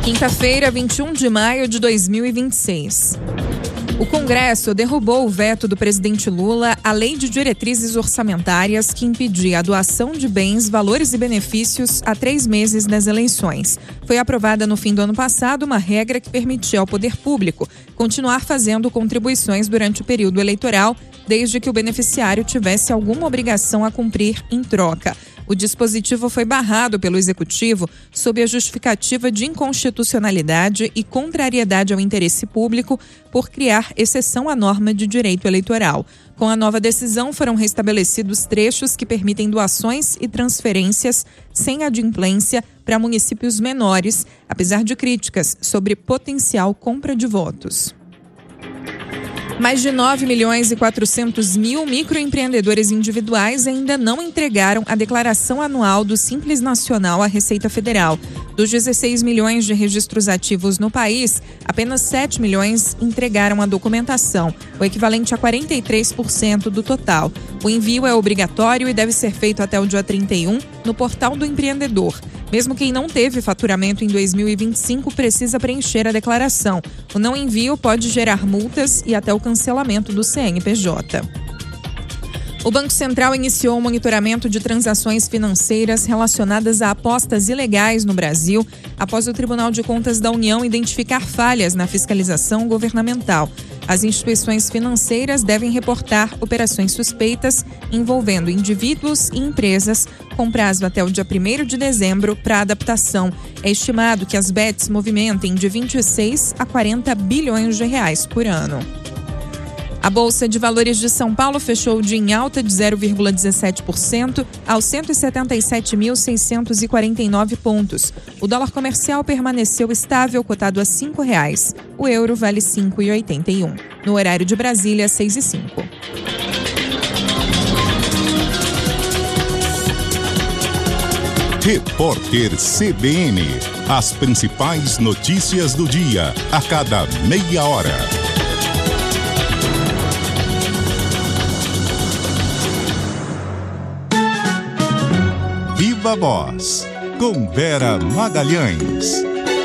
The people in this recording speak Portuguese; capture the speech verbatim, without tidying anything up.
Quinta-feira, vinte e um de maio de dois mil e vinte e seis. O Congresso derrubou o veto do presidente Lula à Lei de Diretrizes Orçamentárias que impedia a doação de bens, valores e benefícios há três meses das eleições. Foi aprovada no fim do ano passado uma regra que permitia ao poder público continuar fazendo contribuições durante o período eleitoral, desde que o beneficiário tivesse alguma obrigação a cumprir em troca. O dispositivo foi barrado pelo Executivo sob a justificativa de inconstitucionalidade e contrariedade ao interesse público por criar exceção à norma de direito eleitoral. Com a nova decisão, foram restabelecidos trechos que permitem doações e transferências sem adimplência para municípios menores, apesar de críticas sobre potencial compra de votos. Mais de nove milhões e quatrocentos mil microempreendedores individuais ainda não entregaram a declaração anual do Simples Nacional à Receita Federal. Dos dezesseis milhões de registros ativos no país, apenas sete milhões entregaram a documentação, o equivalente a quarenta e três por cento do total. O envio é obrigatório e deve ser feito até o dia trinta e um no portal do empreendedor. Mesmo quem não teve faturamento em dois mil e vinte e cinco precisa preencher a declaração. O não envio pode gerar multas e até o cancelamento do C N P J. O Banco Central iniciou o monitoramento de transações financeiras relacionadas a apostas ilegais no Brasil, após o Tribunal de Contas da União identificar falhas na fiscalização governamental. As instituições financeiras devem reportar operações suspeitas envolvendo indivíduos e empresas com prazo até o dia primeiro de dezembro para adaptação. É estimado que as bets movimentem de vinte e seis a quarenta bilhões de reais por ano. A Bolsa de Valores de São Paulo fechou o dia em alta de zero vírgula dezessete por cento aos cento e setenta e sete mil seiscentos e quarenta e nove pontos. O dólar comercial permaneceu estável, cotado a cinco reais. O euro vale cinco reais e oitenta e um. No horário de Brasília, seis e cinco. Repórter C B N. As principais notícias do dia, a cada meia hora. Viva Voz, com Vera Magalhães.